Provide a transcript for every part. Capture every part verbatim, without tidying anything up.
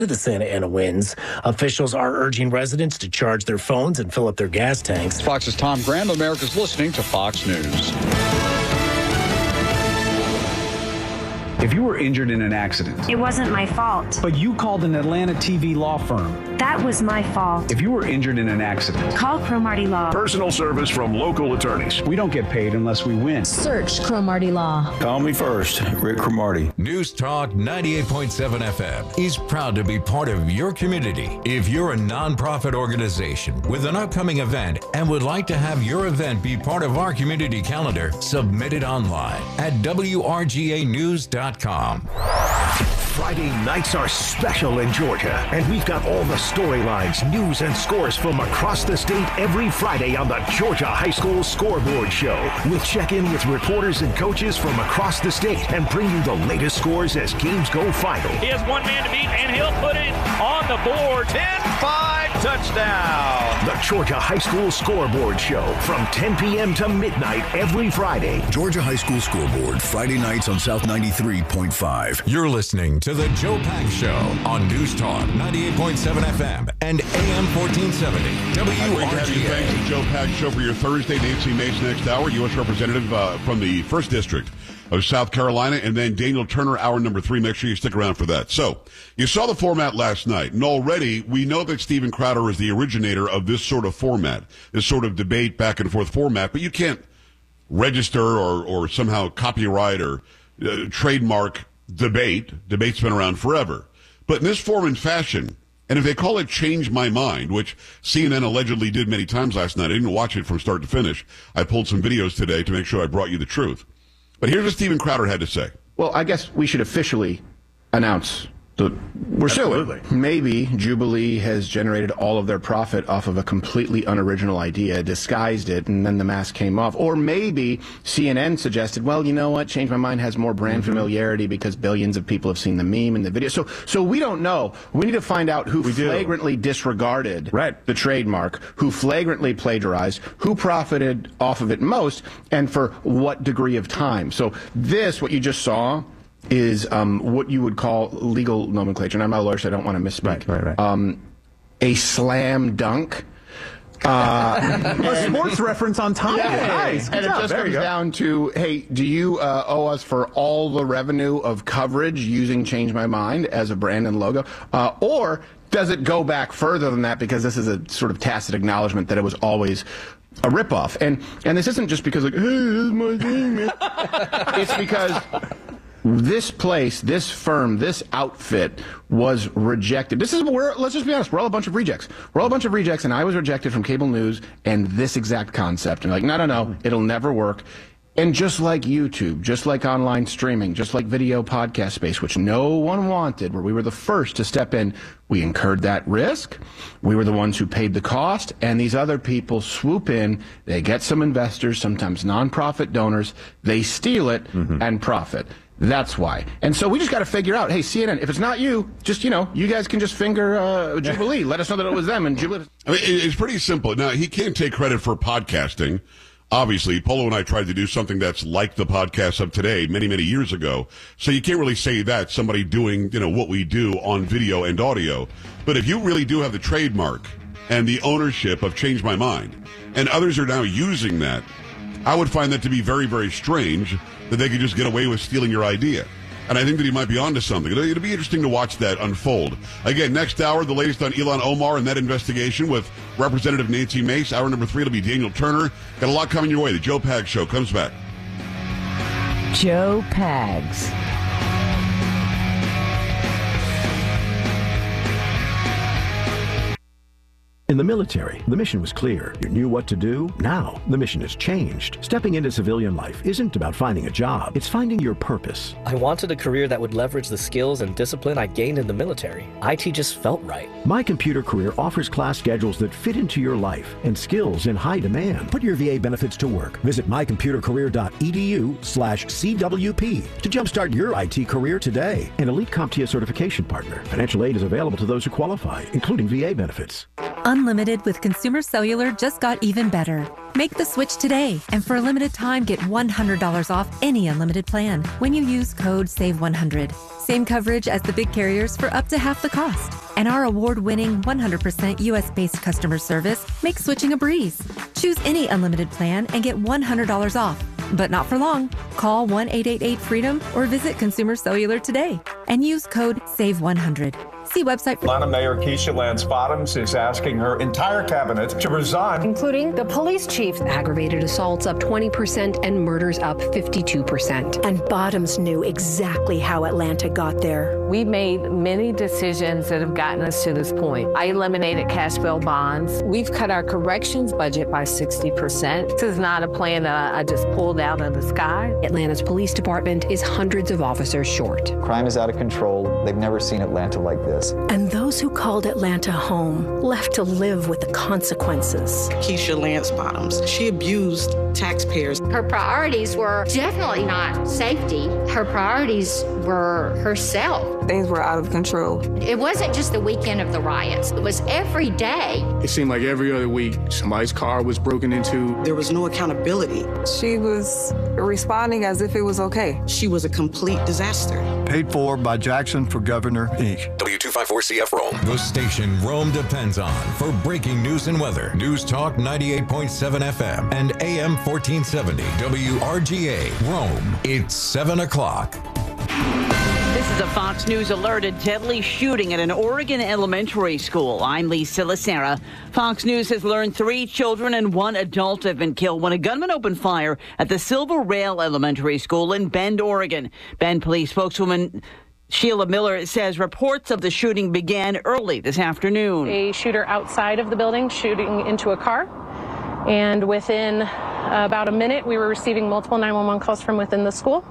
the Santa Ana winds. Officials are urging residents to charge their phones and fill up their gas tanks. Fox's Tom Graham. America's listening to Fox News. If you were injured in an accident, it wasn't my fault. But you called an Atlanta T V law firm. That was my fault. If you were injured in an accident, call Cromartie Law. Personal service from local attorneys. We don't get paid unless we win. Search Cromartie Law. Call me first, Rick Cromartie. News Talk ninety-eight point seven F M is proud to be part of your community. If you're a nonprofit organization with an upcoming event and would like to have your event be part of our community calendar, submit it online at W R G A news dot com. Friday nights are special in Georgia, and we've got all the storylines, news, and scores from across the state every Friday on the Georgia High School Scoreboard Show. We'll check in with reporters and coaches from across the state and bring you the latest scores as games go final. He has one man to beat, and he'll put it on the board. ten five touchdown. The Georgia High School Scoreboard Show from ten p.m. to midnight every Friday. Georgia High School Scoreboard, Friday nights on South ninety-three point five. You're listening to The Joe Pags Show on News Talk ninety-eight point seven F M and A M fourteen seventy W R G A. Thanks to Joe Pags Show for your Thursday. Nancy Mace next hour, U S Representative uh, from the first District of South Carolina, and then Daniel Turner, hour number three. Make sure you stick around for that. So, you saw the format last night, and already we know that Steven Crowder is the originator of this sort of format, this sort of debate back and forth format, but you can't register or, or somehow copyright or uh, trademark debate. Debate's been around forever. But in this form and fashion, and if they call it Change My Mind, which C N N allegedly did many times last night, I didn't watch it from start to finish. I pulled some videos today to make sure I brought you the truth. But here's what Steven Crowder had to say. Well, I guess we should officially announce the we're Absolutely. suing. Maybe Jubilee has generated all of their profit off of a completely unoriginal idea, disguised it, and then the mask came off. Or maybe C N N suggested, well, you know what, Change My Mind has more brand mm-hmm. familiarity because billions of people have seen the meme and the video. So so we don't know. We need to find out who we flagrantly do. disregarded right. the trademark, who flagrantly plagiarized, who profited off of it most, and for what degree of time. So this, what you just saw, is um, what you would call legal nomenclature. And I'm not a lawyer, so I don't want to misspeak. Right, right, right. Um, a slam dunk. Uh, a sports reference on top yeah, of it. Nice. And Good it job. just there comes down to, hey, do you uh, owe us for all the revenue of coverage using Change My Mind as a brand and logo? Uh, or does it go back further than that, because this is a sort of tacit acknowledgement that it was always a ripoff? And, and this isn't just because, like, hey, this is my thing, man. It's because this place, this firm, this outfit was rejected. This is, we're, let's just be honest, we're all a bunch of rejects. We're all a bunch of rejects, and I was rejected from cable news and this exact concept. And like, no, no, no, it'll never work. And just like YouTube, just like online streaming, just like video podcast space, which no one wanted, where we were the first to step in, we incurred that risk. We were the ones who paid the cost, and these other people swoop in, they get some investors, sometimes nonprofit donors, they steal it mm-hmm. and profit. That's why. And so we just got to figure out, hey, C N N, if it's not you, just, you know, you guys can just finger uh, Jubilee. Let us know that it was them. And Jubilee. I mean, it's pretty simple. Now, he can't take credit for podcasting. Obviously, Polo and I tried to do something that's like the podcast of today many, many years ago. So you can't really say that, somebody doing, you know, what we do on video and audio. But if you really do have the trademark and the ownership of Change My Mind, and others are now using that, I would find that to be very, very strange that they could just get away with stealing your idea. And I think that he might be onto something. It'll, it'll be interesting to watch that unfold. Again, next hour, the latest on Ilhan Omar and that investigation with Representative Nancy Mace. Hour number three, it'll be Daniel Turner. Got a lot coming your way. The Joe Pags Show comes back. Joe Pags. In the military, the mission was clear. You knew what to do. Now, the mission has changed. Stepping into civilian life isn't about finding a job. It's finding your purpose. I wanted a career that would leverage the skills and discipline I gained in the military. I T just felt right. My Computer Career offers class schedules that fit into your life and skills in high demand. Put your V A benefits to work. Visit my computer career dot e d u slash C W P to jumpstart your I T career today. An elite CompTIA certification partner. Financial aid is available to those who qualify, including V A benefits. Unlimited with Consumer Cellular just got even better. Make the switch today, and for a limited time, get one hundred dollars off any unlimited plan when you use code save one hundred. Same coverage as the big carriers for up to half the cost. And our award-winning one hundred percent U S-based customer service makes switching a breeze. Choose any unlimited plan and get one hundred dollars off. But not for long. Call one eight eight eight freedom or visit Consumer Cellular today and use code save one hundred. See website for Atlanta Mayor Keisha Lance Bottoms is asking her entire cabinet to resign, including the police chief. Aggravated assaults up twenty percent and murders up fifty-two percent. And Bottoms knew exactly how Atlanta got there. We made many decisions that have gotten us to this point. I eliminated cash bail bonds. We've cut our corrections budget by sixty percent. This is not a plan that I just pulled out of the sky. Atlanta's police department is hundreds of officers short. Crime is out of control. They've never seen Atlanta like this. And those who called Atlanta home left to live with the consequences. Keisha Lance Bottoms, she abused taxpayers. Her priorities were definitely not safety. Her priorities were herself. Things were out of control. It wasn't just the weekend of the riots. It was every day. It seemed like every other week somebody's car was broken into. There was no accountability. She was responding as if it was okay. She was a complete disaster. Paid for by Jackson for Governor, Incorporated. W two fifty-four C F Rome. The station Rome depends on for breaking news and weather. News Talk ninety-eight point seven F M and A M fourteen seventy W R G A Rome. It's seven o'clock. This is a Fox News alert. A deadly shooting at an Oregon elementary school. I'm Lisa Lacera. Fox News has learned three children and one adult have been killed when a gunman opened fire at the Silver Rail Elementary School in Bend, Oregon. Bend police spokeswoman Sheila Miller says reports of the shooting began early this afternoon. A shooter outside of the building shooting into a car. And within uh, about a minute, we were receiving multiple nine one one calls from within the school.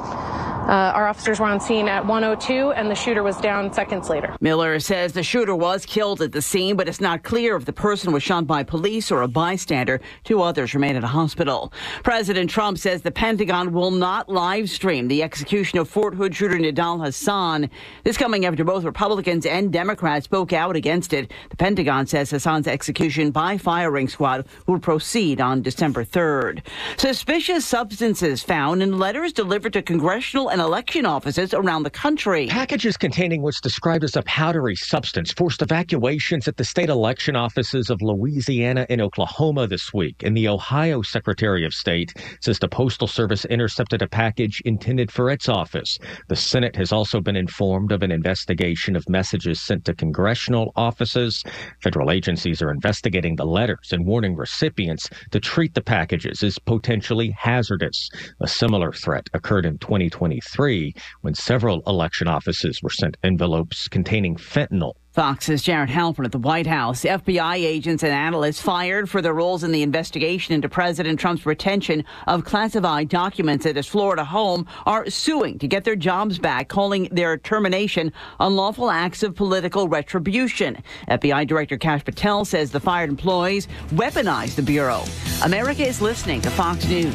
Uh, our officers were on scene at one oh two, and the shooter was down seconds later. Miller says the shooter was killed at the scene, but it's not clear if the person was shot by police or a bystander. Two others remain at a hospital. President Trump says the Pentagon will not live stream the execution of Fort Hood shooter Nidal Hasan. This coming after both Republicans and Democrats spoke out against it. The Pentagon says Hasan's execution by firing squad will proceed on December third. Suspicious substances found in letters delivered to congressional and election offices around the country. Packages containing what's described as a powdery substance forced evacuations at the state election offices of Louisiana and Oklahoma this week. And the Ohio Secretary of State says the Postal Service intercepted a package intended for its office. The Senate has also been informed of an investigation of messages sent to congressional offices. Federal agencies are investigating the letters and warning recipients to treat the packages as potentially hazardous. A similar threat occurred in twenty twenty-three when several election offices were sent envelopes containing fentanyl. Fox's Jared Halpern at the White House. F B I agents and analysts fired for their roles in the investigation into President Trump's retention of classified documents at his Florida home are suing to get their jobs back, calling their termination unlawful acts of political retribution. F B I Director Kash Patel says the fired employees weaponized the Bureau. America is listening to Fox News.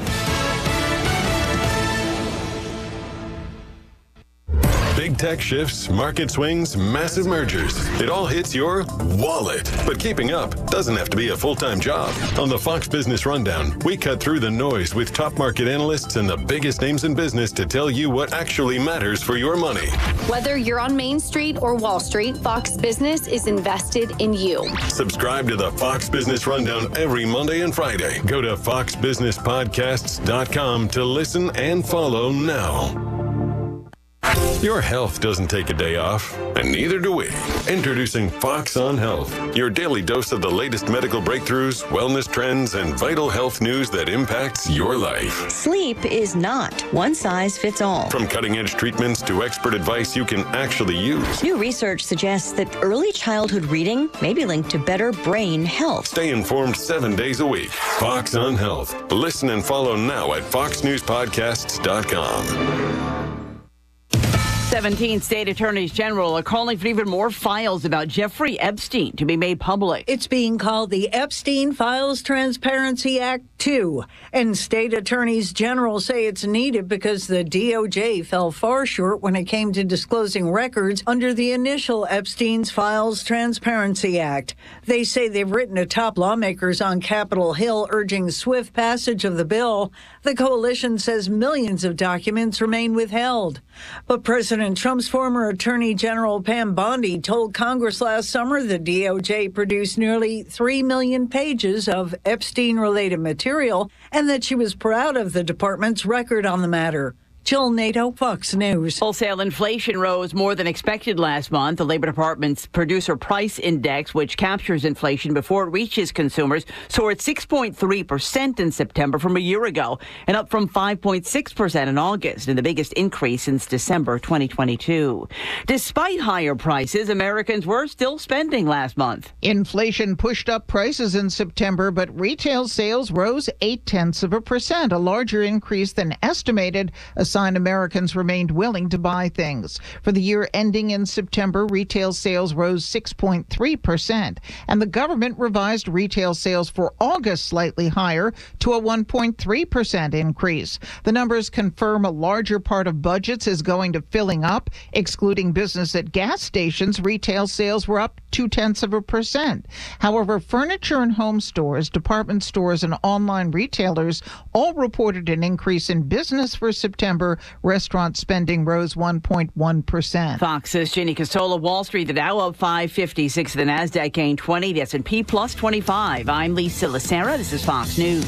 Big tech shifts, market swings, massive mergers. It all hits your wallet. But keeping up doesn't have to be a full-time job. On the Fox Business Rundown, we cut through the noise with top market analysts and the biggest names in business to tell you what actually matters for your money. Whether you're on Main Street or Wall Street, Fox Business is invested in you. Subscribe to the Fox Business Rundown every Monday and Friday. Go to fox business podcasts dot com to listen and follow now. Your health doesn't take a day off, and neither do we. Introducing Fox on Health, your daily dose of the latest medical breakthroughs, wellness trends, and vital health news that impacts your life. Sleep is not one size fits all. From cutting-edge treatments to expert advice you can actually use. New research suggests that early childhood reading may be linked to better brain health. Stay informed seven days a week. Fox on Health. Listen and follow now at fox news podcasts dot com. seventeen state attorneys general are calling for even more files about Jeffrey Epstein to be made public. It's being called the Epstein Files Transparency Act two. And state attorneys general say it's needed because the D O J fell far short when it came to disclosing records under the initial Epstein's Files Transparency Act. They say they've written to top lawmakers on Capitol Hill urging swift passage of the bill. The coalition says millions of documents remain withheld. But President Trump's former Attorney General Pam Bondi told Congress last summer the D O J produced nearly three million pages of Epstein-related material and that she was proud of the department's record on the matter. Jill Nato, Fox News. Wholesale inflation rose more than expected last month. The Labor Department's Producer Price Index, which captures inflation before it reaches consumers, soared six point three percent in September from a year ago and up from five point six percent in August, and the biggest increase since December twenty twenty-two. Despite higher prices, Americans were still spending last month. Inflation pushed up prices in September, but retail sales rose eight tenths of a percent, a larger increase than estimated. A sign Americans remained willing to buy things. For the year ending in September, retail sales rose six point three percent, and the government revised retail sales for August slightly higher to a one point three percent increase. The numbers confirm a larger part of budgets is going to filling up. Excluding business at gas stations, retail sales were up two-tenths of a percent. However, furniture and home stores, department stores, and online retailers all reported an increase in business for September. Restaurant spending rose one point one percent. Fox's Ginny Costola. Wall Street, the Dow up five fifty-six, the Nasdaq gained twenty, the S and P plus twenty-five. I'm Lisa Lacera. This is Fox News.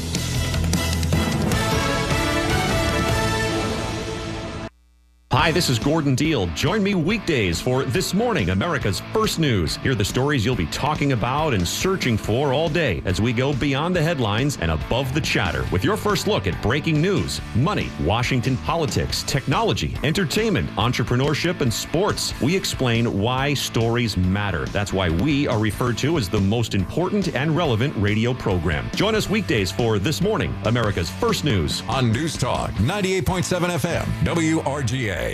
Hi, this is Gordon Deal. Join me weekdays for This Morning, America's First News. Hear the stories you'll be talking about and searching for all day as we go beyond the headlines and above the chatter with your first look at breaking news, money, Washington politics, technology, entertainment, entrepreneurship, and sports. We explain why stories matter. That's why we are referred to as the most important and relevant radio program. Join us weekdays for This Morning, America's First News. On News Talk ninety-eight point seven F M, W R G A.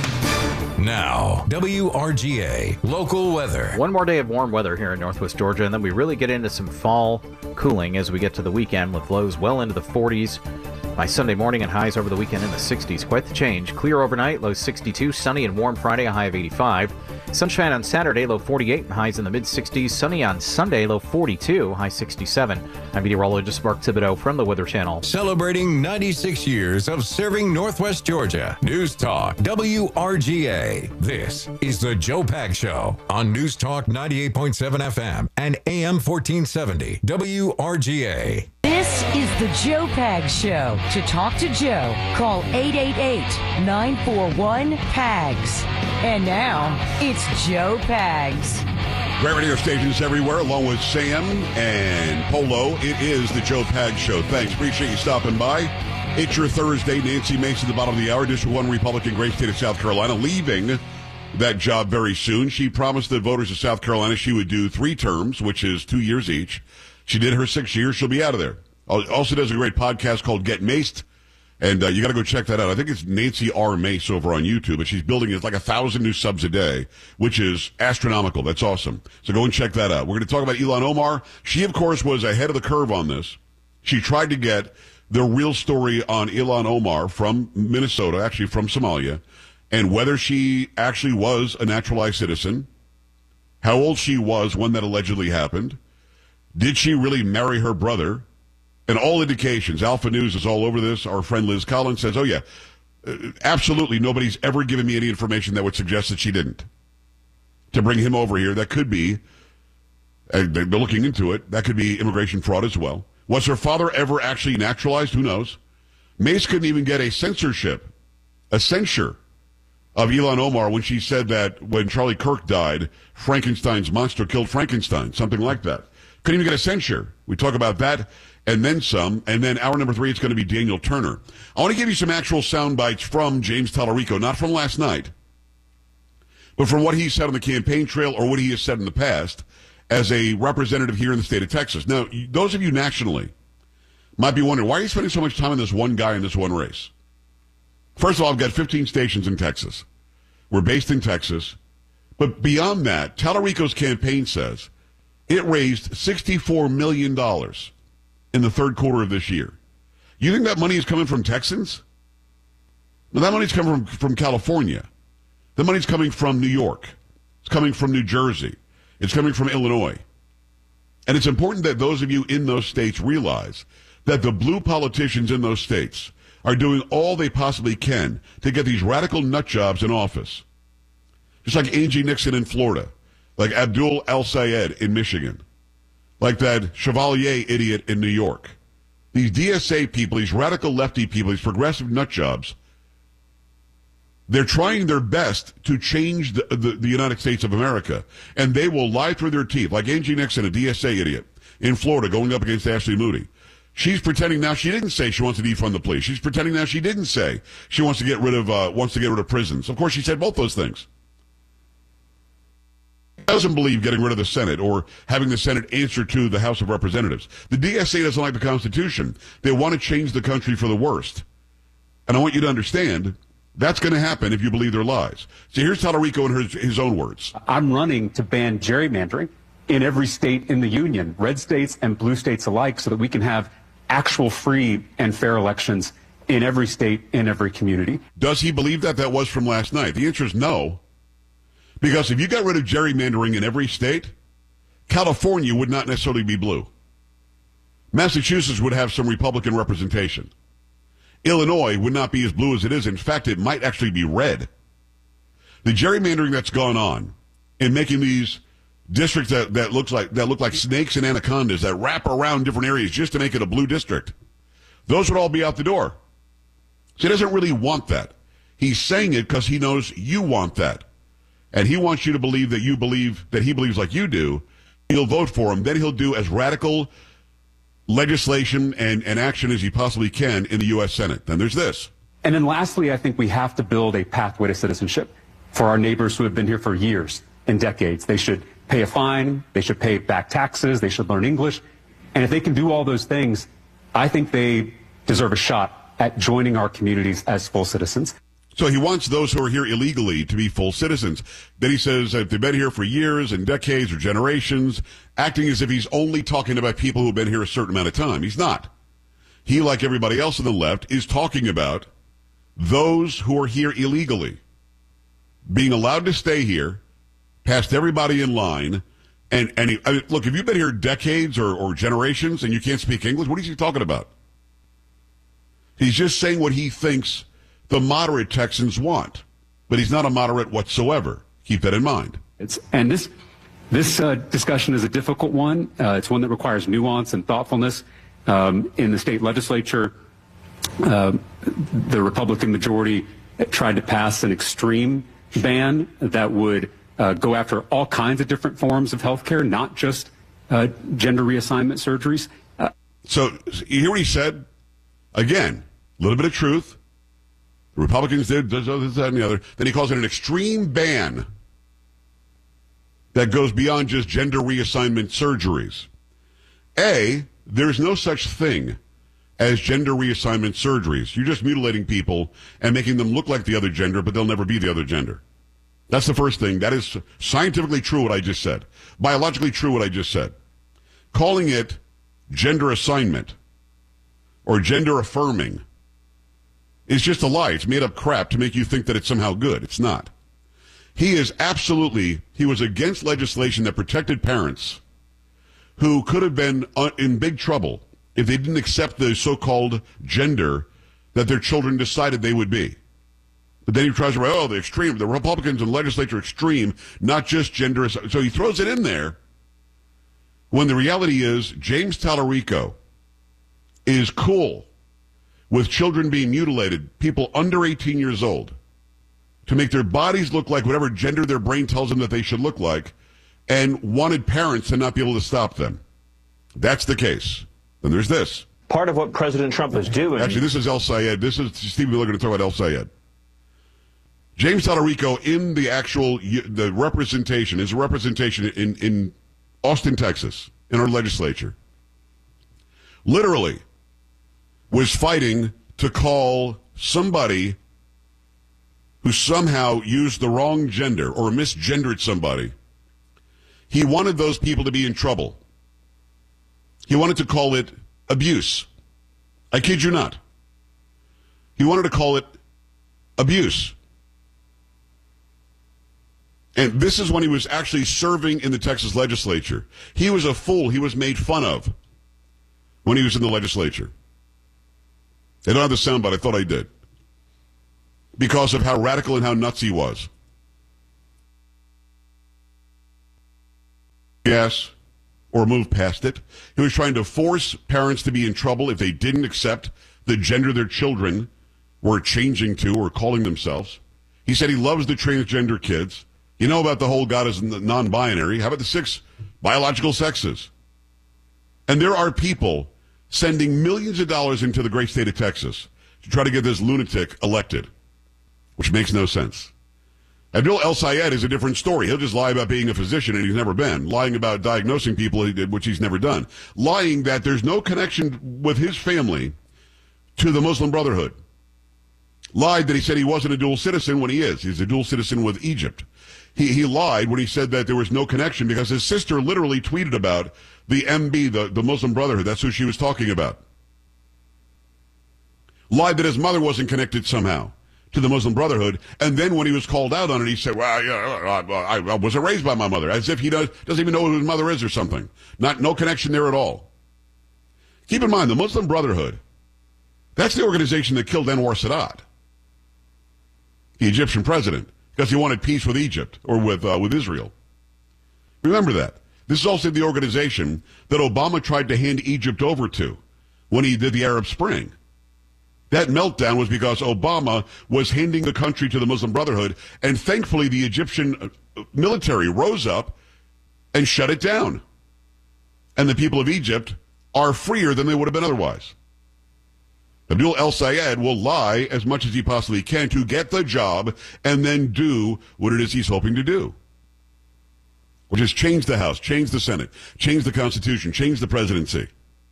Now, W R G A local weather. One more day of warm weather here in northwest Georgia, and then we really get into some fall cooling as we get to the weekend with lows well into the forties by Sunday morning and highs over the weekend in the sixties. Quite the change. Clear overnight, low sixty-two. Sunny and warm Friday, a high of eighty-five. Sunshine on Saturday, low forty-eight and highs in the mid-sixties. Sunny on Sunday, low forty-two, high sixty-seven. I'm meteorologist Mark Thibodeau from the Weather Channel. Celebrating ninety-six years of serving Northwest Georgia. News Talk W R G A. This is the Joe Pags Show on News Talk ninety-eight point seven F M and A M fourteen seventy W R G A. This is the Joe Pags Show. To talk to Joe, call eight eight eight, nine four one, P A G S. And now, it's Joe Pags. Great radio stations everywhere, along with Sam and Polo. It is the Joe Pags Show. Thanks. Appreciate you stopping by. It's your Thursday. Nancy Mason at the bottom of the hour. District one Republican, great state of South Carolina, leaving that job very soon. She promised the voters of South Carolina she would do three terms, which is two years each. She did her six years. She'll be out of there. Also does a great podcast called Get Maced. And uh, you got to go check that out. I think it's Nancy R. Mace over on YouTube, but she's building it like a thousand new subs a day, which is astronomical. That's awesome. So go and check that out. We're going to talk about Ilhan Omar. She, of course, was ahead of the curve on this. She tried to get the real story on Ilhan Omar from Minnesota, actually from Somalia, and whether she actually was a naturalized citizen, how old she was when that allegedly happened, did she really marry her brother? And all indications, Alpha News is all over this. Our friend Liz Collins says, oh, yeah, absolutely nobody's ever given me any information that would suggest that she didn't. To bring him over here, that could be, and they're looking into it, that could be immigration fraud as well. Was her father ever actually naturalized? Who knows? Mace couldn't even get a censorship, a censure of Ilhan Omar when she said that when Charlie Kirk died, Frankenstein's monster killed Frankenstein, something like that. Couldn't even get a censure. We talk about that and then some. And then hour number three, it's going to be Daniel Turner. I want to give you some actual sound bites from James Tallarico, not from last night, but from what he said on the campaign trail or what he has said in the past as a representative here in the state of Texas. Now, those of you nationally might be wondering, why are you spending so much time on this one guy in this one race? First of all, I've got fifteen stations in Texas. We're based in Texas. But beyond that, Tallarico's campaign says it raised sixty-four million dollars in the third quarter of this year. You think that money is coming from Texans? No, that money's coming from, from California. The money's coming from New York. It's coming from New Jersey. It's coming from Illinois. And it's important that those of you in those states realize that the blue politicians in those states are doing all they possibly can to get these radical nut jobs in office. Just like Angie Nixon in Florida, like Abdul El-Sayed in Michigan, like that Chevalier idiot in New York. These D S A people, these radical lefty people, these progressive nut jobs, they're trying their best to change the, the, the United States of America, and they will lie through their teeth, like Angie Nixon, a D S A idiot, in Florida going up against Ashley Moody. She's pretending now she didn't say she wants to defund the police. She's pretending now she didn't say she wants to get rid of uh, wants to get rid of prisons. Of course, she said both those things. She doesn't believe getting rid of the Senate or having the Senate answer to the House of Representatives. The D S A doesn't like the Constitution. They want to change the country for the worst. And I want you to understand that's going to happen if you believe their lies. So here's Tallarico in his, his own words. I'm running to ban gerrymandering in every state in the union, red states and blue states alike, so that we can have actual free and fair elections in every state, in every community. Does he believe that? That was from last night. The answer is no. Because if you got rid of gerrymandering in every state, California would not necessarily be blue. Massachusetts would have some Republican representation. Illinois would not be as blue as it is. In fact, it might actually be red. The gerrymandering that's gone on in making these districts that, that looks like that look like snakes and anacondas that wrap around different areas just to make it a blue district, those would all be out the door. So he doesn't really want that. He's saying it because he knows you want that. And he wants you to believe that you believe that he believes like you do. He'll vote for him. Then he'll do as radical legislation and, and action as he possibly can in the U S Senate. Then there's this. And then lastly, I think we have to build a pathway to citizenship for our neighbors who have been here for years and decades. They should pay a fine. They should pay back taxes. They should learn English. And if they can do all those things, I think they deserve a shot at joining our communities as full citizens. So he wants those who are here illegally to be full citizens. Then he says that they've been here for years and decades or generations, acting as if he's only talking about people who have been here a certain amount of time. He's not. He, like everybody else on the left, is talking about those who are here illegally, being allowed to stay here, past everybody in line. And, and he, I mean, look, if you've been here decades or, or generations and you can't speak English, what is he talking about? He's just saying what he thinks the moderate Texans want, but he's not a moderate whatsoever. Keep that in mind. It's, and this this uh, discussion is a difficult one. Uh, it's one that requires nuance and thoughtfulness. Um, in the state legislature, uh, the Republican majority tried to pass an extreme ban that would uh, go after all kinds of different forms of health care, not just uh, gender reassignment surgeries. Uh, so you hear what he said? Again, a little bit of truth. The Republicans did this, this, that, and the other. Then he calls it an extreme ban that goes beyond just gender reassignment surgeries. A, there's no such thing as gender reassignment surgeries. You're just mutilating people and making them look like the other gender, but they'll never be the other gender. That's the first thing. That is scientifically true what I just said. Biologically true what I just said. Calling it gender assignment or gender affirming is just a lie. It's made up crap to make you think that it's somehow good. It's not. He is absolutely, he was against legislation that protected parents who could have been in big trouble if they didn't accept the so-called gender that their children decided they would be. But then he tries to write, oh, the extreme, the Republicans in the legislature extreme, not just gender. So he throws it in there when the reality is James Tallarico is cool with children being mutilated, people under eighteen years old, to make their bodies look like whatever gender their brain tells them that they should look like, and wanted parents to not be able to stop them. That's the case. Then there's this. Part of what President Trump is doing. Actually, this is El-Sayed. This is Steve Miller going to talk about El-Sayed. James Tallarico in the actual, the representation, is a representation in, in Austin, Texas, in our legislature. Literally was fighting to call somebody who somehow used the wrong gender or misgendered somebody. He wanted those people to be in trouble. He wanted to call it abuse. I kid you not. He wanted to call it abuse. And this is when he was actually serving in the Texas legislature. He was a fool. He was made fun of when he was in the legislature. I don't have the sound, but I thought I did. Because of how radical and how nuts he was. Yes, or move past it. He was trying to force parents to be in trouble if they didn't accept the gender their children were changing to or calling themselves. He said he loves the transgender kids. You know about the whole God is non-binary. How about the six biological sexes? And there are people sending millions of dollars into the great state of Texas to try to get this lunatic elected, which makes no sense. Abdul El-Sayed is a different story. He'll just lie about being a physician, and he's never been. Lying about diagnosing people, which he's never done. Lying that there's no connection with his family to the Muslim Brotherhood. Lied that he said he wasn't a dual citizen when he is. He's a dual citizen with Egypt. He, he lied when he said that there was no connection because his sister literally tweeted about the M B, the, the Muslim Brotherhood. That's who she was talking about. Lied that his mother wasn't connected somehow to the Muslim Brotherhood, and then when he was called out on it, he said, well, yeah, I, I wasn't raised by my mother, as if he does, doesn't even know who his mother is or something. Not, no connection there at all. Keep in mind, the Muslim Brotherhood, that's the organization that killed Anwar Sadat, the Egyptian president, because he wanted peace with Egypt, or with, uh, with Israel. Remember that. This is also the organization that Obama tried to hand Egypt over to when he did the Arab Spring. That meltdown was because Obama was handing the country to the Muslim Brotherhood, and thankfully the Egyptian military rose up and shut it down. And the people of Egypt are freer than they would have been otherwise. Abdul El-Sayed will lie as much as he possibly can to get the job and then do what it is he's hoping to do, which is change the House, change the Senate, change the Constitution, change the presidency.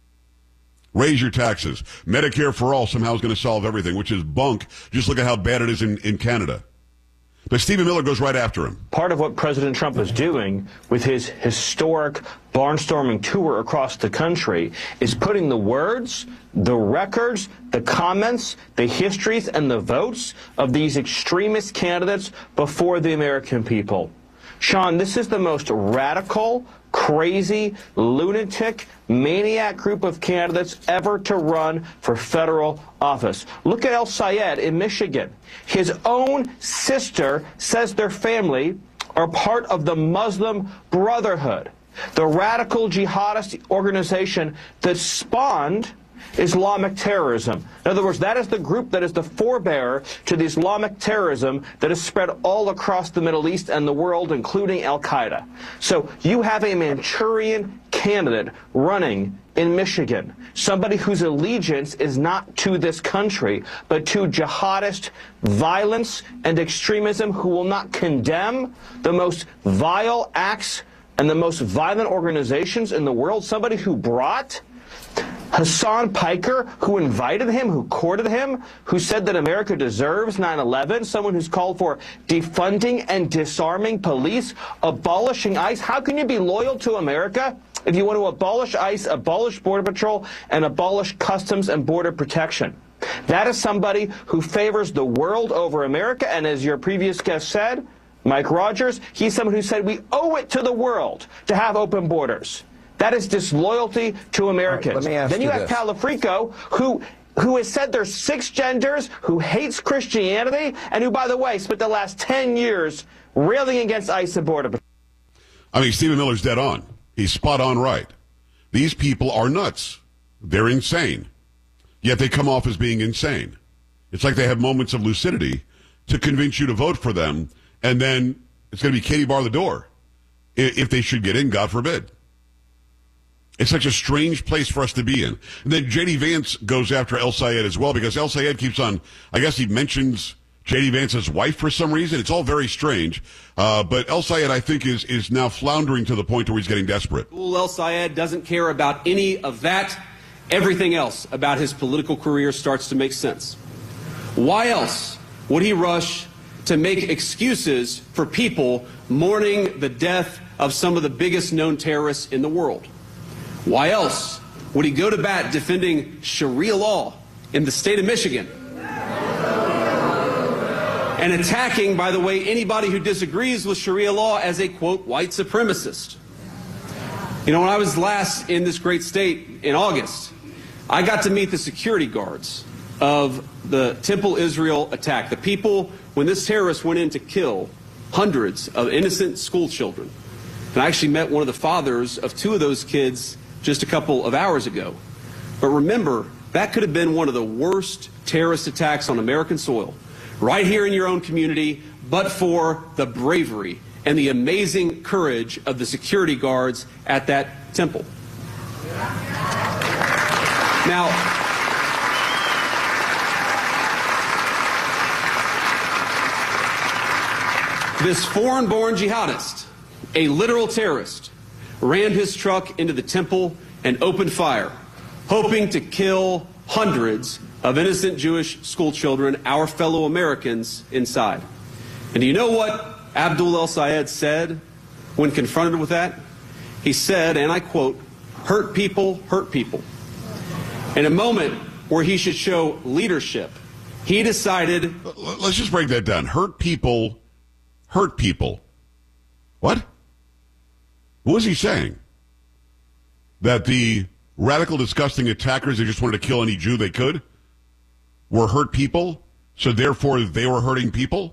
Raise your taxes. Medicare for all somehow is going to solve everything, which is bunk. Just look at how bad it is in, in Canada. But Stephen Miller goes right after him. Part of what President Trump is doing with his historic barnstorming tour across the country is putting the words, the records, the comments, the histories, and the votes of these extremist candidates before the American people. Sean, this is the most radical, crazy, lunatic, maniac group of candidates ever to run for federal office. Look at El-Sayed in Michigan. His own sister says their family are part of the Muslim Brotherhood, the radical jihadist organization that spawned Islamic terrorism. In other words, that is the group that is the forebearer to the Islamic terrorism that is spread all across the Middle East and the world, including Al-Qaeda. So you have a Manchurian candidate running in Michigan, somebody whose allegiance is not to this country, but to jihadist violence and extremism, who will not condemn the most vile acts and the most violent organizations in the world, somebody who brought Hassan Piker, who invited him, who courted him, who said that America deserves nine eleven, someone who's called for defunding and disarming police, abolishing ICE. How can you be loyal to America if you want to abolish ICE, abolish Border Patrol, and abolish Customs and Border Protection? That is somebody who favors the world over America, and as your previous guest said, Mike Rogers, he's someone who said we owe it to the world to have open borders. That is disloyalty to Americans. Right, let me ask then you, you have this. Calafrico, who who has said there's six genders, who hates Christianity, and who, by the way, spent the last ten years railing against ICE and Border Patrol. I mean, Stephen Miller's dead on. He's spot on right. These people are nuts. They're insane. Yet they come off as being insane. It's like they have moments of lucidity to convince you to vote for them, and then it's going to be Katie bar the door if they should get in, God forbid. It's such a strange place for us to be in. And then J D. Vance goes after El-Sayed as well, because El-Sayed keeps on, I guess he mentions J D. Vance's wife for some reason. It's all very strange. Uh, but El-Sayed, I think, is, is now floundering to the point where he's getting desperate. El-Sayed doesn't care about any of that. Everything else about his political career starts to make sense. Why else would he rush to make excuses for people mourning the death of some of the biggest known terrorists in the world? Why else would he go to bat defending Sharia law in the state of Michigan and attacking, by the way, anybody who disagrees with Sharia law as a, quote, white supremacist. You know, when I was last in this great state in August, I got to meet the security guards of the Temple Israel attack, the people when this terrorist went in to kill hundreds of innocent school children. And I actually met one of the fathers of two of those kids just a couple of hours ago. But remember, that could have been one of the worst terrorist attacks on American soil, right here in your own community, but for the bravery and the amazing courage of the security guards at that temple. Now, this foreign-born jihadist, a literal terrorist, rammed his truck into the temple and opened fire, hoping to kill hundreds of innocent Jewish school children, our fellow Americans, inside. And do you know what Abdul El-Sayed said when confronted with that? He said, and I quote, "Hurt people, hurt people." In a moment where he should show leadership, he decided... Let's just break that down. Hurt people, hurt people. What? What was he saying? That the radical, disgusting attackers, they just wanted to kill any Jew they could, were hurt people, so therefore they were hurting people?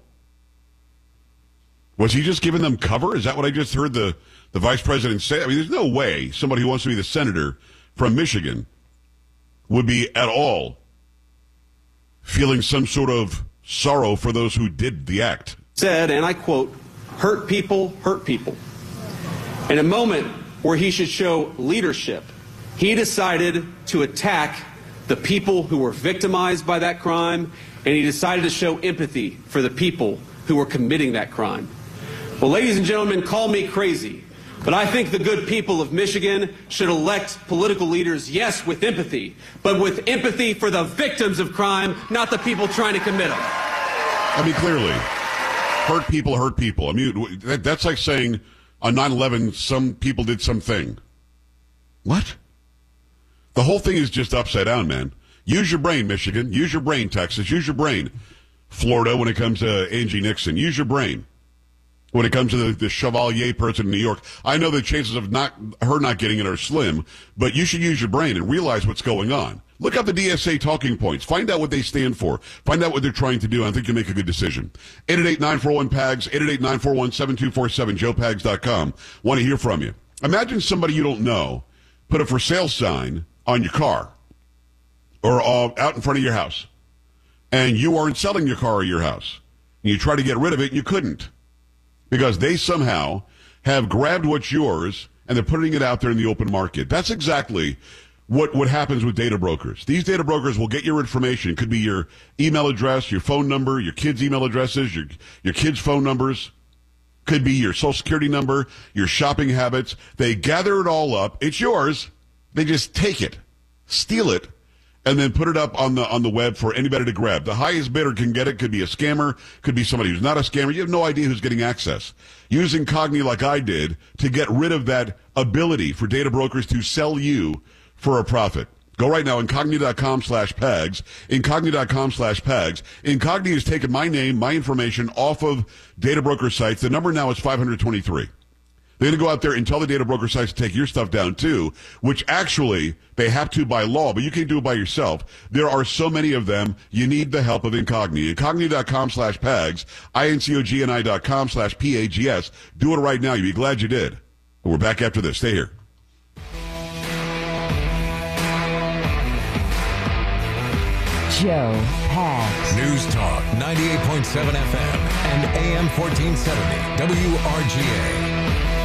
Was he just giving them cover? Is that what I just heard the, the vice president say? I mean, there's no way somebody who wants to be the senator from Michigan would be at all feeling some sort of sorrow for those who did the act. Said, and I quote, "Hurt people, hurt people." In a moment where he should show leadership, he decided to attack the people who were victimized by that crime, and he decided to show empathy for the people who were committing that crime. Well, ladies and gentlemen, call me crazy, but I think the good people of Michigan should elect political leaders, yes, with empathy, but with empathy for the victims of crime, not the people trying to commit them. I mean, clearly, hurt people hurt people. I mean, that, that's like saying on nine eleven, some people did something. What? The whole thing is just upside down, man. Use your brain, Michigan. Use your brain, Texas. Use your brain, Florida, when it comes to Angie Nixon. Use your brain when it comes to the, the Chevalier person in New York. I know the chances of not her not getting it are slim, but you should use your brain and realize what's going on. Look up the D S A talking points. Find out what they stand for. Find out what they're trying to do. I think you'll make a good decision. eight eight eight, nine four one, P A G S, eight eight eight, nine four one, seven two four seven, joe pags dot com. Want to hear from you. Imagine somebody you don't know put a for sale sign on your car or uh, out in front of your house, and you aren't selling your car or your house. And you try to get rid of it, and you couldn't because they somehow have grabbed what's yours and they're putting it out there in the open market. That's exactly what, what happens with data brokers. These data brokers will get your information. It could be your email address, your phone number, your kids' email addresses, your, your kids' phone numbers. Could be your social security number, your shopping habits. They gather it all up. It's yours. They just take it, steal it, and then put it up on the on the web for anybody to grab. The highest bidder can get it. Could be a scammer. Could be somebody who's not a scammer. You have no idea who's getting access. Use Incogni like I did to get rid of that ability for data brokers to sell you for a profit. Go right now, incogni.com slash PAGS, incogni.com slash PAGS. Incogni has taken my name, my information off of data broker sites. The number now is five hundred twenty-three. They're going to go out there and tell the data broker sites to take your stuff down too, which actually they have to by law, but you can't do it by yourself. There are so many of them, you need the help of Incogni. Incogni.com slash PAGS, I-N-C-O-G-N-I dot com slash P-A-G-S. Do it right now. You'll be glad you did. But we're back after this. Stay here. Joe Pags. News Talk ninety-eight point seven F M and A M fourteen seventy W R G A.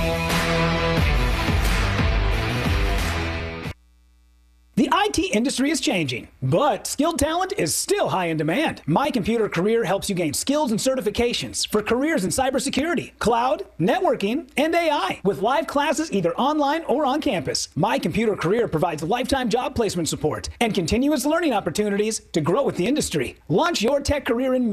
The I T industry is changing, but skilled talent is still high in demand. My Computer Career helps you gain skills and certifications for careers in cybersecurity, cloud, networking, and A I. With live classes either online or on campus, My Computer Career provides lifetime job placement support and continuous learning opportunities to grow with the industry. Launch your tech career in months.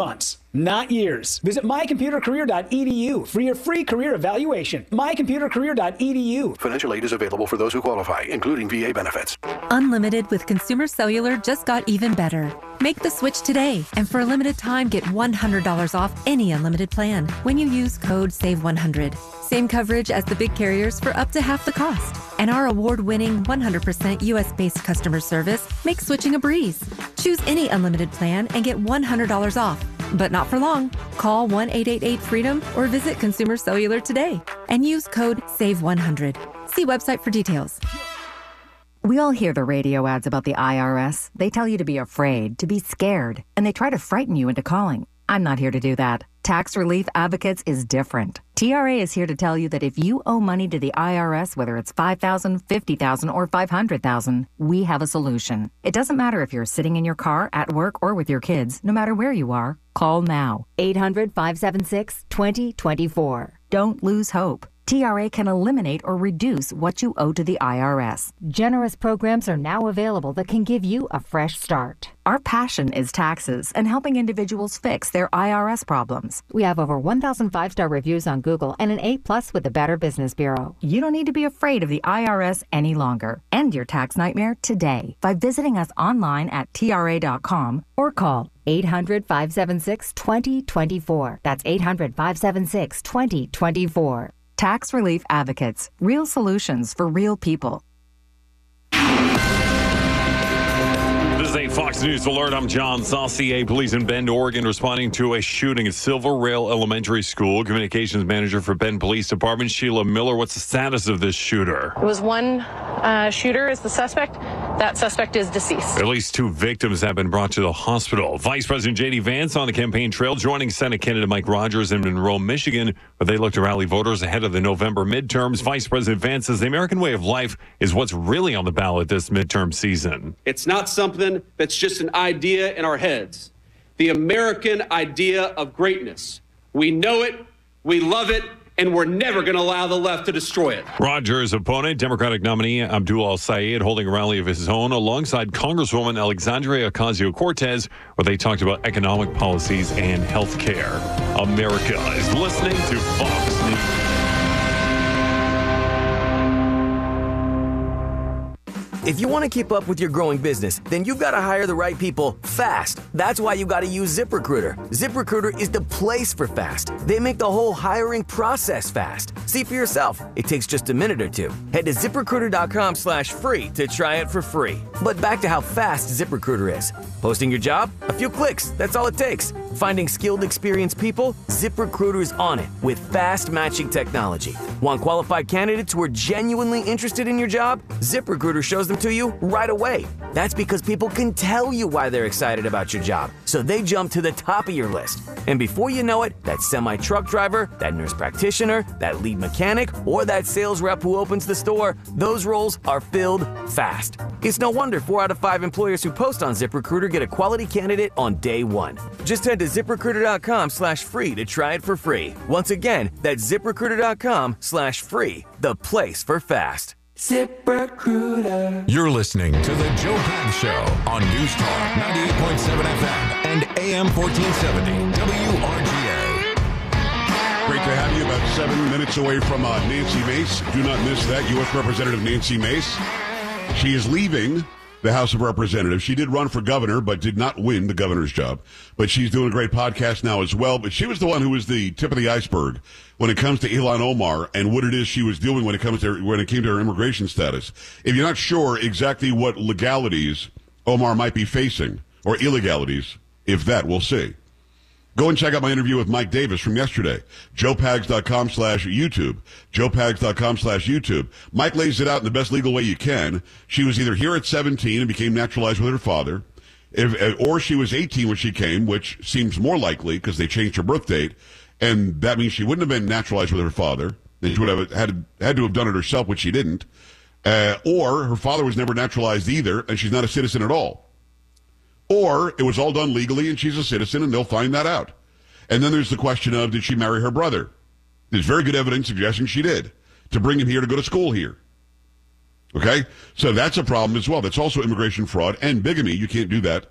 not years. Visit my computer career dot e d u for your free career evaluation. my computer career dot e d u. Financial aid is available for those who qualify, including V A benefits. Unlimited with Consumer Cellular just got even better. Make the switch today, and for a limited time, get one hundred dollars off any unlimited plan when you use code save one hundred. Same coverage as the big carriers for up to half the cost. And our award-winning one hundred percent U S-based customer service makes switching a breeze. Choose any unlimited plan and get one hundred dollars off. But not for long. Call one eight eight eight freedom or visit Consumer Cellular today and use code save one hundred. See website for details. We all hear the radio ads about the I R S. They tell you to be afraid, to be scared, and they try to frighten you into calling. I'm not here to do that. Tax Relief Advocates is different. T R A is here to tell you that if you owe money to the I R S, whether it's five thousand dollars, fifty thousand dollars, or five hundred thousand dollars, we have a solution. It doesn't matter if you're sitting in your car, at work, or with your kids. No matter where you are, call now. eight hundred, five seven six, two zero two four. Don't lose hope. T R A can eliminate or reduce what you owe to the I R S. Generous programs are now available that can give you a fresh start. Our passion is taxes and helping individuals fix their I R S problems. We have over one thousand five-star reviews on Google and an A plus with the Better Business Bureau. You don't need to be afraid of the I R S any longer. End your tax nightmare today by visiting us online at T R A dot com or call eight hundred, five seven six, two zero two four. That's eight hundred, five seven six, two zero two four. Tax Relief Advocates. Real solutions for real people. This is a Fox News alert. I'm John Saucier. Police in Bend, Oregon, responding to a shooting at Silver Rail Elementary School. Communications manager for Bend Police Department, Sheila Miller. What's the status of this shooter? It was one uh, shooter is the suspect. That suspect is deceased. At least two victims have been brought to the hospital. Vice President J D Vance on the campaign trail, joining Senate candidate Mike Rogers in Monroe, Michigan, where they look to rally voters ahead of the November midterms. Vice President Vance says the American way of life is what's really on the ballot this midterm season. It's not something that's just an idea in our heads. The American idea of greatness. We know it, we love it, and we're never going to allow the left to destroy it. Rogers' opponent, Democratic nominee Abdul El-Sayed, holding a rally of his own alongside Congresswoman Alexandria Ocasio-Cortez, where they talked about economic policies and health care. America is listening to Fox News. If you want to keep up with your growing business, then you've got to hire the right people fast. That's why you got to use ZipRecruiter. ZipRecruiter is the place for fast. They make the whole hiring process fast. See for yourself. It takes just a minute or two. Head to ZipRecruiter.com slash free to try it for free. But back to how fast ZipRecruiter is. Posting your job? A few clicks. That's all it takes. Finding skilled, experienced people? ZipRecruiter is on it with fast matching technology. Want qualified candidates who are genuinely interested in your job? ZipRecruiter shows them to you right away. That's because people can tell you why they're excited about your job, so they jump to the top of your list. And before you know it, that semi-truck driver, that nurse practitioner, that lead mechanic, or that sales rep who opens the store, those roles are filled fast. It's no wonder four out of five employers who post on ZipRecruiter get a quality candidate on day one. Just head to ZipRecruiter.com slash free to try it for free. Once again, that's ZipRecruiter.com slash free, the place for fast. ZipRecruiter. You're listening to The Joe Pags Show on News Talk ninety-eight point seven F M and A M fourteen seventy W R G A. Great to have you. About seven minutes away from uh, Nancy Mace. Do not miss that. U S Representative Nancy Mace. She is leaving the House of Representatives. She did run for governor, but did not win the governor's job. But she's doing a great podcast now as well. But she was the one who was the tip of the iceberg when it comes to Ilhan Omar and what it is she was doing when it comes to when it came to her immigration status. If you're not sure exactly what legalities Omar might be facing, or illegalities, if that, we'll see. Go and check out my interview with Mike Davis from yesterday. JoePags.com slash YouTube. JoePags.com slash YouTube. Mike lays it out in the best legal way you can. She was either here at seventeen and became naturalized with her father, if, or she was eighteen when she came, which seems more likely because they changed her birth date, and that means she wouldn't have been naturalized with her father. Then she would have had, had to have done it herself, which she didn't. Uh, or her father was never naturalized either, and she's not a citizen at all. Or it was all done legally and she's a citizen and they'll find that out. And then there's the question of, did she marry her brother? There's very good evidence suggesting she did, to bring him here to go to school here. Okay? So that's a problem as well. That's also immigration fraud and bigamy. You can't do that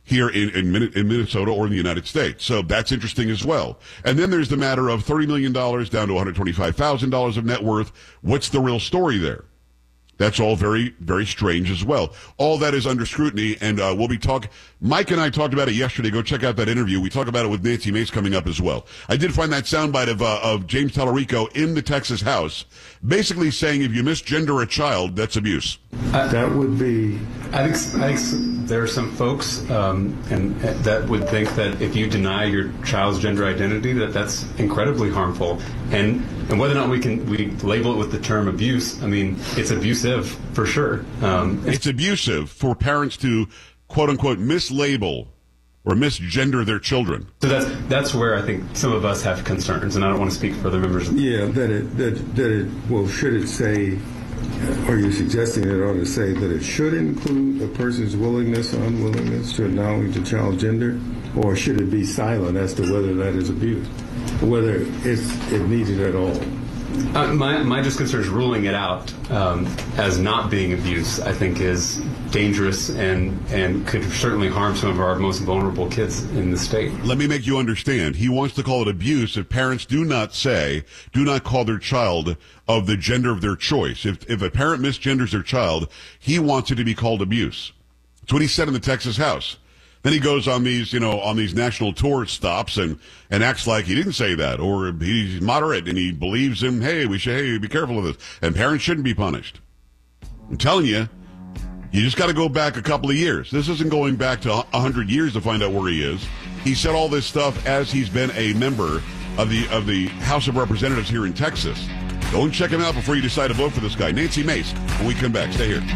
here in, in, in Minnesota or in the United States. So that's interesting as well. And then there's the matter of thirty million dollars down to one hundred twenty-five thousand dollars of net worth. What's the real story there? That's all very, very strange as well. All that is under scrutiny, and uh, we'll be talking. Mike and I talked about it yesterday. Go check out that interview. We talked about it with Nancy Mace coming up as well. I did find that soundbite of uh, of James Tallarico in the Texas House, basically saying if you misgender a child, that's abuse. Uh, that would be. I think I think there are some folks um, and uh, that would think that if you deny your child's gender identity, that that's incredibly harmful. And and whether or not we can we label it with the term abuse, I mean, it's abusive for sure. Um, it's abusive for parents to quote unquote mislabel or misgender their children. So that's that's where I think some of us have concerns, and I don't want to speak for other members. Yeah, that it that that it well, should it say? Are you suggesting it ought to say that it should include a person's willingness or unwillingness to acknowledge a child's gender, or should it be silent as to whether that is abuse, whether it's it needed at all? Uh, my my just concern is ruling it out um, as not being abuse. I think is dangerous and and could certainly harm some of our most vulnerable kids in the state. Let me make you understand. He wants to call it abuse if parents do not say, do not call their child of the gender of their choice. If if a parent misgenders their child, he wants it to be called abuse. That's what he said in the Texas House. Then he goes on these, you know, on these national tour stops and, and acts like he didn't say that, or he's moderate and he believes in, hey, we should, hey, be careful of this. And parents shouldn't be punished. I'm telling you, you just got to go back a couple of years. This isn't going back to a hundred years to find out where he is. He said all this stuff as he's been a member of the, of the House of Representatives here in Texas. Go and check him out before you decide to vote for this guy. Nancy Mace, when we come back. Stay here.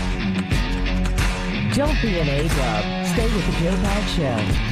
Don't be an A-dub. Stay with the Joe Pags Show.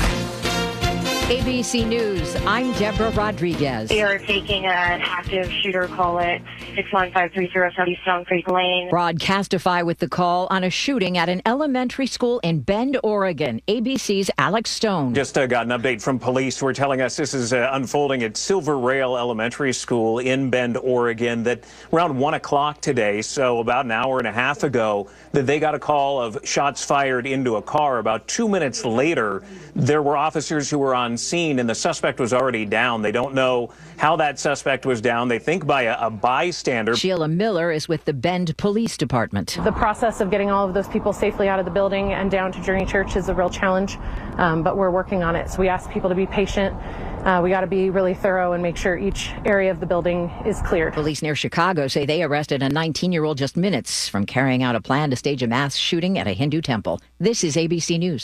A B C News, I'm Deborah Rodriguez. We are taking an active shooter call at six one five three zero seven Stone Creek Lane. Broadcastify with the call on a shooting at an elementary school in Bend, Oregon. A B C's Alex Stone. Just uh, got an update from police who are telling us this is uh, unfolding at Silver Rail Elementary School in Bend, Oregon, that around one o'clock today, so about an hour and a half ago, that they got a call of shots fired into a car. About two minutes later, there were officers who were on scene and the suspect was already down. They don't know how that suspect was down. They think by a, a bystander. Sheila Miller is with the Bend Police Department. The process of getting all of those people safely out of the building and down to Journey Church is a real challenge, um, but we're working on it. So we ask people to be patient. Uh, we got to be really thorough and make sure each area of the building is cleared. Police near Chicago say they arrested a nineteen-year-old just minutes from carrying out a plan to stage a mass shooting at a Hindu temple. This is A B C News.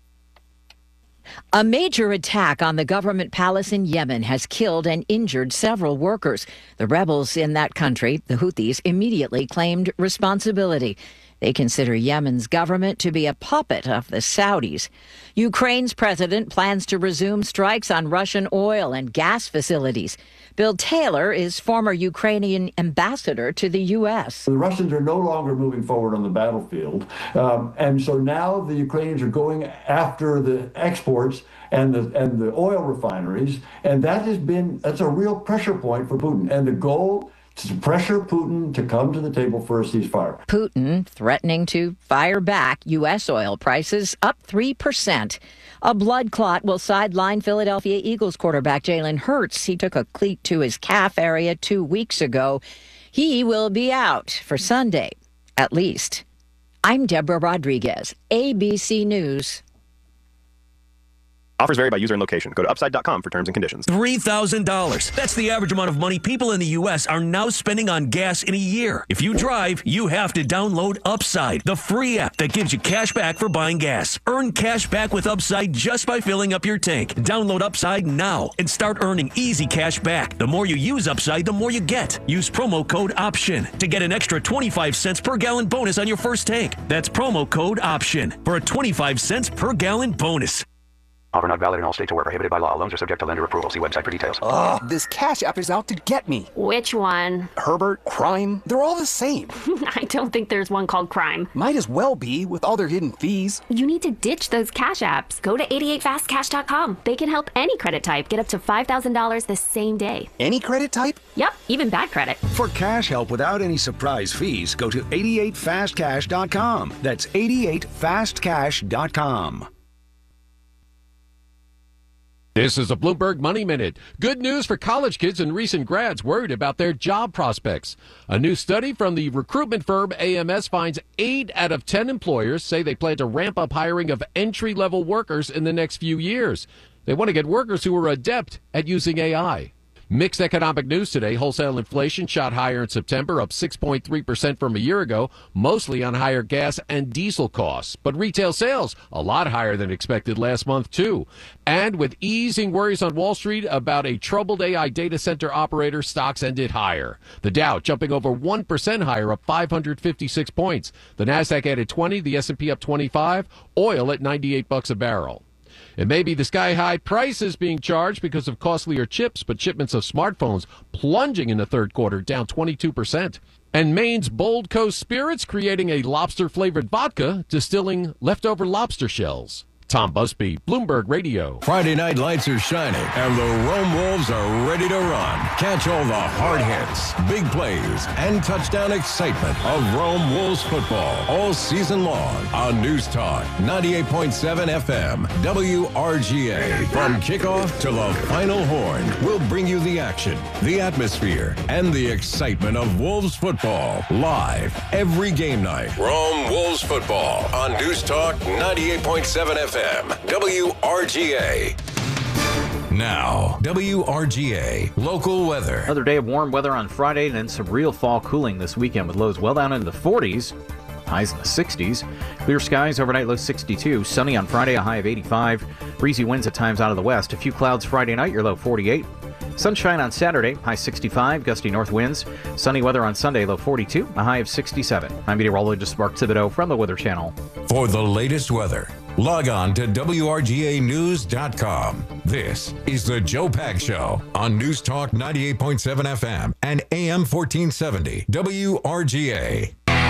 A major attack on the government palace in Yemen has killed and injured several workers. The rebels in that country, the Houthis, immediately claimed responsibility. They consider Yemen's government to be a puppet of the Saudis. Ukraine's president plans to resume strikes on Russian oil and gas facilities. Bill Taylor is former Ukrainian ambassador to the U S. The Russians are no longer moving forward on the battlefield. Um, and so now the Ukrainians are going after the exports and the and the oil refineries. And that has been, that's a real pressure point for Putin. And the goal to pressure Putin to come to the table for a ceasefire. Putin threatening to fire back U S oil prices up three percent. A blood clot will sideline Philadelphia Eagles quarterback Jalen Hurts. He took a cleat to his calf area two weeks ago. He will be out for Sunday, at least. I'm Deborah Rodriguez, A B C News. Offers vary by user and location. Go to upside dot com for terms and conditions. three thousand dollars. That's the average amount of money people in the U S are now spending on gas in a year. If you drive, you have to download Upside, the free app that gives you cash back for buying gas. Earn cash back with Upside just by filling up your tank. Download Upside now and start earning easy cash back. The more you use Upside, the more you get. Use promo code OPTION to get an extra twenty-five cents per gallon bonus on your first tank. That's promo code OPTION for a twenty-five cents per gallon bonus. Offer not valid in all states or where prohibited by law. Loans are subject to lender approval. See website for details. Ugh, this Cash App is out to get me. Which one? Herbert, Crime, they're all the same. I don't think there's one called Crime. Might as well be with all their hidden fees. You need to ditch those Cash Apps. Go to eighty-eight fast cash dot com. They can help any credit type get up to five thousand dollars the same day. Any credit type? Yep, even bad credit. For cash help without any surprise fees, go to eighty-eight fast cash dot com. That's eighty-eight fast cash dot com. This is a Bloomberg Money Minute. Good news for college kids and recent grads worried about their job prospects. A new study from the recruitment firm A M S finds eight out of ten employers say they plan to ramp up hiring of entry-level workers in the next few years. They want to get workers who are adept at using A I. Mixed economic news today. Wholesale inflation shot higher in September, up six point three percent from a year ago, mostly on higher gas and diesel costs. But retail sales, a lot higher than expected last month, too. And with easing worries on Wall Street about a troubled A I data center operator, stocks ended higher. The Dow jumping over one percent higher, up five hundred fifty-six points. The Nasdaq added twenty, the S and P up twenty-five, oil at ninety-eight bucks a barrel. It may be the sky-high prices being charged because of costlier chips, but shipments of smartphones plunging in the third quarter, down twenty-two percent. And Maine's Bold Coast Spirits creating a lobster-flavored vodka, distilling leftover lobster shells. Tom Busby, Bloomberg Radio. Friday night lights are shining, and the Rome Wolves are ready to run. Catch all the hard hits, big plays, and touchdown excitement of Rome Wolves football all season long on News Talk ninety-eight point seven F M, W R G A. From kickoff to the final horn, we'll bring you the action, the atmosphere, and the excitement of Wolves football live every game night. Rome Wolves football on News Talk ninety-eight point seven F M. W R G A. Now, W R G A local weather. Another day of warm weather on Friday, and then some real fall cooling this weekend with lows well down into the forties, highs in the sixties. Clear skies overnight, low sixty-two. Sunny on Friday, a high of eighty-five. Breezy winds at times out of the west. A few clouds Friday night, your low forty-eight. Sunshine on Saturday, high sixty-five, gusty north winds. Sunny weather on Sunday, low forty-two, a high of sixty-seven. I'm meteorologist Mark Thibodeau from the Weather Channel. For the latest weather, log on to W R G A news dot com. This is the Joe Pags Show on News Talk ninety-eight point seven F M and A M fourteen seventy W R G A.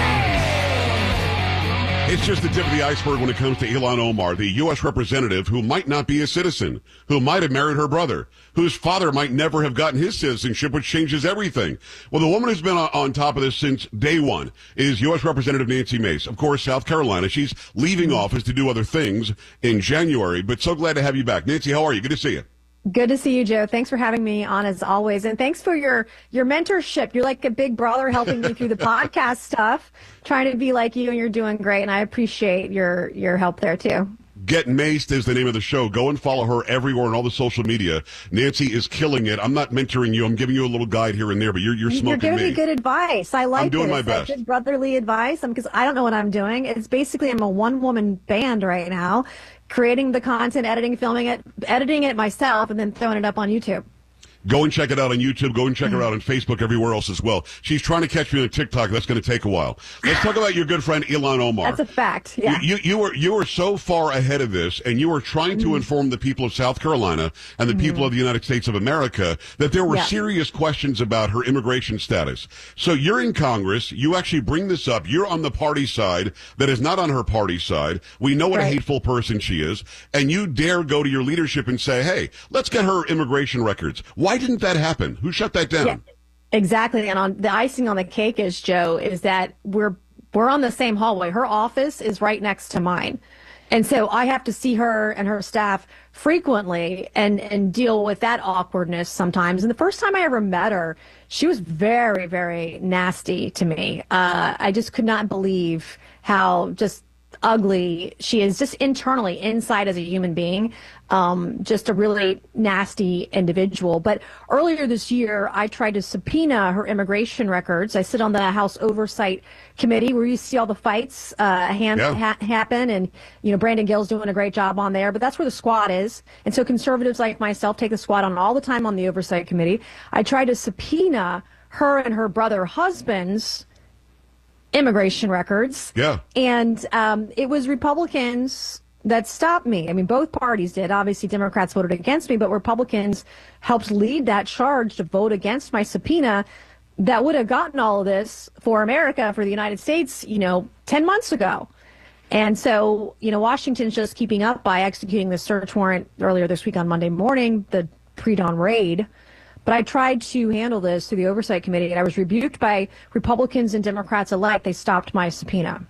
It's just the tip of the iceberg when it comes to Ilhan Omar, the U S representative who might not be a citizen, who might have married her brother, whose father might never have gotten his citizenship, which changes everything. Well, the woman who's been on, on top of this since day one is U S Representative Nancy Mace, of course, South Carolina. She's leaving office to do other things in January, but so glad to have you back. Nancy, how are you? Good to see you. Good to see you, Joe. Thanks for having me on as always. And thanks for your, your mentorship. You're like a big brother helping me through the podcast stuff, trying to be like you, and you're doing great. And I appreciate your, your help there too. Get Maced is the name of the show. Go and follow her everywhere on all the social media. Nancy is killing it. I'm not mentoring you. I'm giving you a little guide here and there, but you're, you're smoking You're giving me. me good advice. I like it. I'm doing it. my It's best. Like good brotherly advice because I don't know what I'm doing. It's basically I'm a one-woman band right now, creating the content, editing, filming it, editing it myself, and then throwing it up on YouTube. Go and check it out on YouTube. Go and check her out on Facebook, everywhere else as well. She's trying to catch me on TikTok. That's going to take a while. Let's talk about your good friend Ilhan Omar. That's a fact. Yeah. You, you, you were you were so far ahead of this, and you were trying to Mm. inform the people of South Carolina and the people Mm. of the United States of America that there were Yeah. serious questions about her immigration status. So you're in Congress. You actually bring this up. You're on the party side that is not on her party side. We know what a Right. hateful person she is, and you dare go to your leadership and say, "Hey, let's get her immigration records." Why didn't that happen? Who shut that down? Yeah, exactly. And on the icing on the cake is, Joe, is that we're we're on the same hallway. Her office is right next to mine. And so I have to see her and her staff frequently and, and deal with that awkwardness sometimes. And the first time I ever met her, she was very, very nasty to me. Uh, I just could not believe how just ugly she is, just internally, inside as a human being. Um, just a really nasty individual. But earlier this year, I tried to subpoena her immigration records. I sit on the House Oversight Committee where you see all the fights uh, hand, Yeah. ha- happen. And, you know, Brandon Gill's doing a great job on there. But that's where the squad is. And so conservatives like myself take the squad on all the time on the Oversight Committee. I tried to subpoena her and her brother husband's immigration records. Yeah. And um, it was Republicans that stopped me. I mean, both parties did. Obviously, Democrats voted against me, but Republicans helped lead that charge to vote against my subpoena that would have gotten all of this for America, for the United States, you know, ten months ago. And so, you know, Washington's just keeping up by executing the search warrant earlier this week on Monday morning, the pre-dawn raid. But I tried to handle this through the Oversight Committee, and I was rebuked by Republicans and Democrats alike. They stopped my subpoena.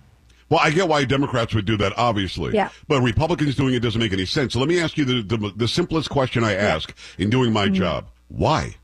Well, I get why Democrats would do that, obviously. Yeah. But Republicans doing it doesn't make any sense. So let me ask you the the, the simplest question I ask in doing my Mm-hmm. job. Why?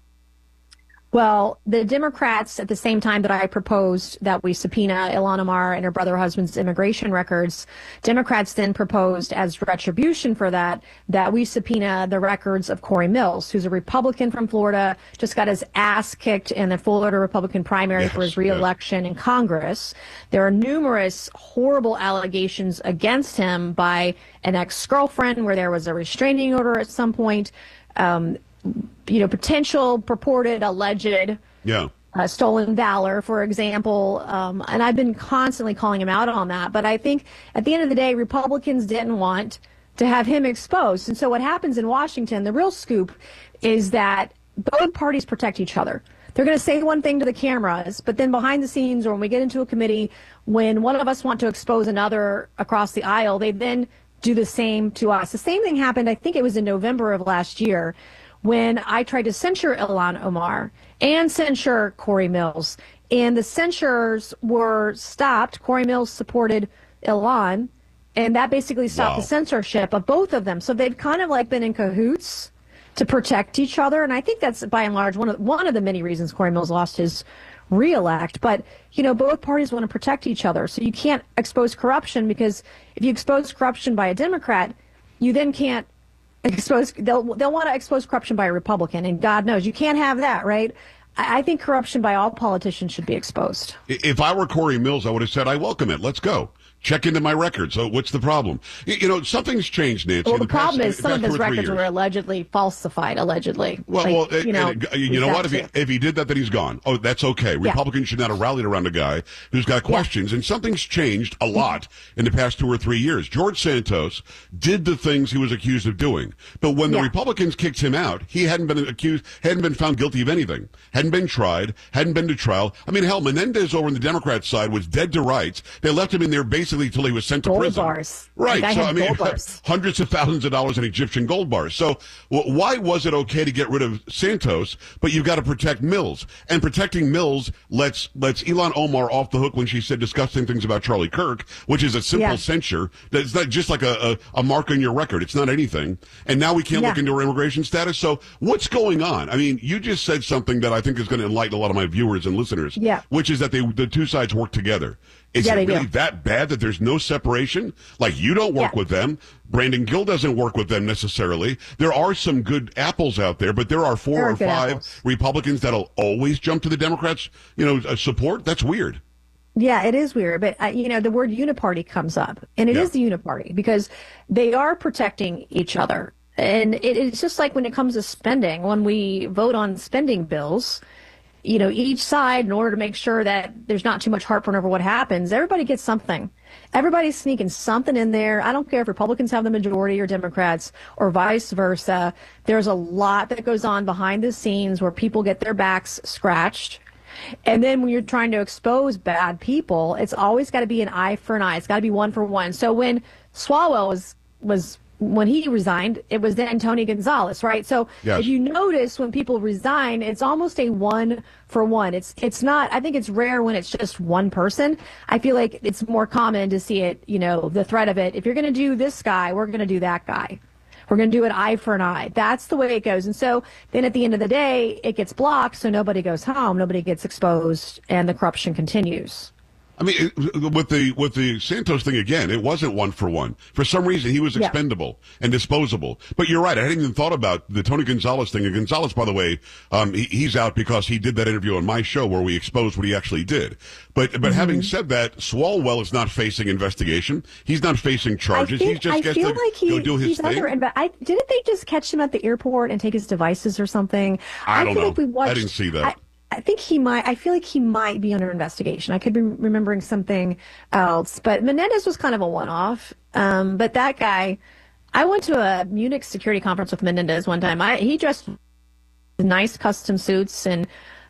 Well, the Democrats, at the same time that I proposed that we subpoena Ilhan Omar and her brother husband's immigration records, Democrats then proposed as retribution for that, that we subpoena the records of Corey Mills, who's a Republican from Florida, just got his ass kicked in the Florida Republican primary Yes, for his reelection in Congress. There are numerous horrible allegations against him by an ex-girlfriend where there was a restraining order at some point. Um, you know, potential, purported, alleged Yeah. uh, stolen valor, for example. Um, and I've been constantly calling him out on that. But I think at the end of the day, Republicans didn't want to have him exposed. And so what happens in Washington, the real scoop is that both parties protect each other. They're going to say one thing to the cameras, but then behind the scenes, or when we get into a committee, when one of us want to expose another across the aisle, they then do the same to us. The same thing happened, I think it was in November of last year, when I tried to censure Ilhan Omar and censure Corey Mills. And the censures were stopped. Corey Mills supported Ilhan, and that basically stopped Wow. the censorship of both of them. So they've kind of like been in cahoots to protect each other. And I think that's by and large one of one of the many reasons Corey Mills lost his reelect. But, you know, both parties want to protect each other. So you can't expose corruption, because if you expose corruption by a Democrat, you then can't expose, they'll, they'll want to expose corruption by a Republican. And God knows you can't have that, right? I, I think corruption by all politicians should be exposed. If I were Corey Mills, I would have said, I welcome it. Let's go. Check into my records. So what's the problem? You you know, something's changed, Nancy. Well, in the past- problem is the some of past his two or three records years. were allegedly falsified, allegedly. Well, Like, well, you know, and, and, you know what? If he, exactly. if he did that, then he's gone. Oh, that's okay. Yeah. Republicans should not have rallied around a guy who's got questions. And something's changed a lot in the past two or three years. George Santos did the things he was accused of doing. But when the Yeah. Republicans kicked him out, he hadn't been accused, hadn't been found guilty of anything, hadn't been tried, hadn't been to trial. I mean, hell, Menendez over on the Democrat side was dead to rights. They left him in there basically till he was sent to Gold prison. bars. Right. The guy So, had I mean, gold bars. hundreds of thousands of dollars in Egyptian gold bars. So w- why was it okay to get rid of Santos, but you've got to protect Mills? And protecting Mills lets lets Ilhan Omar off the hook when she said disgusting things about Charlie Kirk, which is a simple Yeah. censure. That's not just like a, a, a mark on your record. It's not anything. And now we can't look Yeah. into her immigration status. So what's going on? I mean, you just said something that I think is going to enlighten a lot of my viewers and listeners, Yeah. which is that they the two sides work together. Is Yeah, it they really do. that bad that there's no separation? Like, you don't work Yeah. with them. Brandon Gill doesn't work with them necessarily. There are some good apples out there, but there are four There are or good five apples. Republicans that'll always jump to the Democrats, you know, uh, support. That's weird. Yeah, it is weird, but uh, you know, the word uniparty comes up, and it Yeah. is the uniparty because they are protecting each other. And it, it's just like when it comes to spending, when we vote on spending bills, you know, each side, in order to make sure that there's not too much heartburn over what happens, everybody gets something. Everybody's sneaking something in there. I don't care if Republicans have the majority or Democrats or vice versa. There's a lot that goes on behind the scenes where people get their backs scratched. And then when you're trying to expose bad people, it's always got to be an eye for an eye. It's got to be one for one. So when Swalwell was was when he resigned, it was then Tony Gonzalez, right? So Yes. if you notice when people resign, it's almost a one for one. It's it's not. I think it's rare when it's just one person. I feel like it's more common to see it. You know, the threat of it. If you're going to do this guy, we're going to do that guy. We're going to do it eye for an eye. That's the way it goes. And so then at the end of the day, it gets blocked, so nobody goes home, nobody gets exposed, and the corruption continues. I mean, it- with the with the Santos thing again, it wasn't one for one. For some reason, he was Yeah. expendable and disposable. But you're right; I hadn't even thought about the Tony Gonzalez thing. And Gonzalez, by the way, um, he, he's out because he did that interview on my show where we exposed what he actually did. But but Mm-hmm. having said that, Swalwell is not facing investigation. He's not facing charges. I, he think, just I gets feel to like he, go do his he's thing. under. Inve- I, didn't they just catch him at the airport and take his devices or something? I don't feel know. Like we watched, I didn't see that. I, I think he might. I feel like he might be under investigation. I could be remembering something else, but Menendez was kind of a one-off. Um, but that guy, I went to a Munich security conference with Menendez one time. I, he dressed in nice custom suits and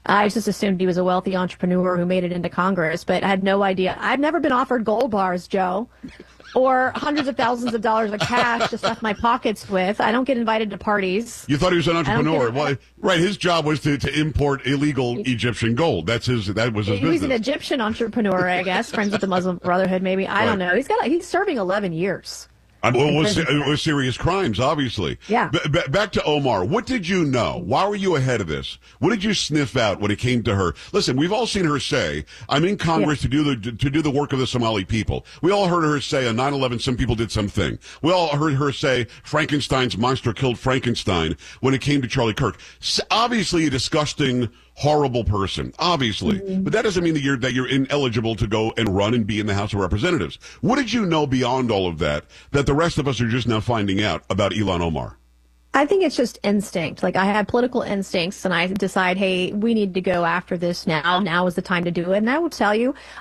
I just assumed he was a wealthy entrepreneur who made it into Congress, but I had no idea. I've never been offered gold bars, Joe, or hundreds of thousands of dollars of cash to stuff my pockets with. I don't get invited to parties. You thought he was an I don't entrepreneur. get- Well, right, his job was to, to import illegal Egyptian gold. That's his. That was his He was business. an Egyptian entrepreneur, I guess, friends with the Muslim Brotherhood, maybe. I don't Right. know. He's got. He's serving eleven years. Um, well, it, was, prison. it was serious crimes, obviously. Yeah. B- b- back to Omar. What did you know? Why were you ahead of this? What did you sniff out when it came to her? Listen, we've all seen her say, "I'm in Congress to do the to do the work of the Somali people." We all heard her say on nine eleven, some people did something. We all heard her say Frankenstein's monster killed Frankenstein when it came to Charlie Kirk. S- obviously, a disgusting, horrible person, obviously. Mm-hmm. But that doesn't mean that you're that you're ineligible to go and run and be in the House of Representatives. What did you know beyond all of that that the rest of us are just now finding out about Ilhan Omar? I think it's just instinct. Like I have political instincts and I decide, hey, we need to go after this now. Now is the time to do it. And I will tell you,